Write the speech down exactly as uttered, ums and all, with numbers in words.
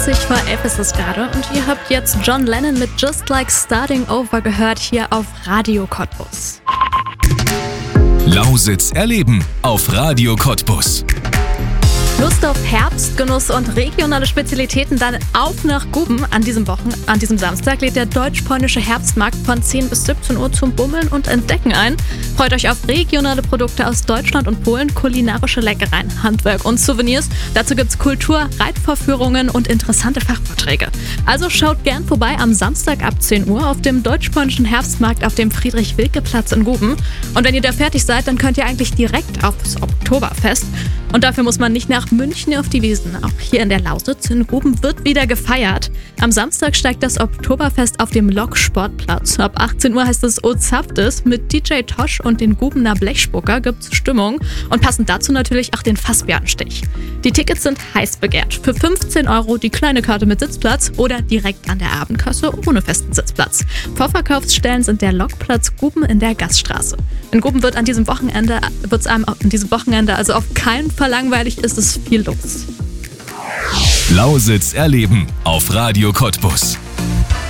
zwanzig vor elf ist es gerade und ihr habt jetzt John Lennon mit Just Like Starting Over gehört hier auf Radio Cottbus. Lausitz erleben auf Radio Cottbus. Lust auf Herbstgenuss und regionale Spezialitäten, dann auf nach Guben. An diesem Wochen, an diesem Samstag lädt der deutsch-polnische Herbstmarkt von zehn bis siebzehn Uhr zum Bummeln und Entdecken ein. Freut euch auf regionale Produkte aus Deutschland und Polen, kulinarische Leckereien, Handwerk und Souvenirs. Dazu gibt's Kultur, Reitvorführungen und interessante Fachvorträge. Also schaut gern vorbei am Samstag ab zehn Uhr auf dem deutsch-polnischen Herbstmarkt auf dem Friedrich-Wilke-Platz in Guben. Und wenn ihr da fertig seid, dann könnt ihr eigentlich direkt aufs Oktoberfest. Und dafür muss man nicht nach München auf die Wiesn. Auch hier in der Lausitz in Guben wird wieder gefeiert. Am Samstag steigt das Oktoberfest auf dem Lok-Sportplatz. Ab achtzehn Uhr heißt es O Zapftes. Mit D J Tosh und den Gubener Blechspucker gibt's Stimmung. Und passend dazu natürlich auch den Fassbärenstich. Die Tickets sind heiß begehrt. Für fünfzehn Euro die kleine Karte mit Sitzplatz oder direkt an der Abendkasse ohne festen Sitzplatz. Vorverkaufsstellen sind der Lokplatz Guben in der Gaststraße. In Guben wird an diesem Wochenende, wird's einem an diesem Wochenende also auf keinen Fall langweilig, ist es viel los. Lausitz erleben auf Radio Cottbus.